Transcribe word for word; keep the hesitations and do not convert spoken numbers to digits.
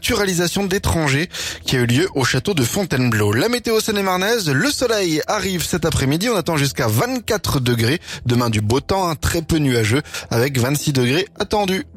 naturalisation d'étrangers qui a eu lieu au château de Fontainebleau. La météo seine-et-marnaise, le soleil arrive cet après-midi, on attend jusqu'à vingt-quatre degrés. Demain du beau temps, un très peu nuageux avec vingt-six degrés attendus.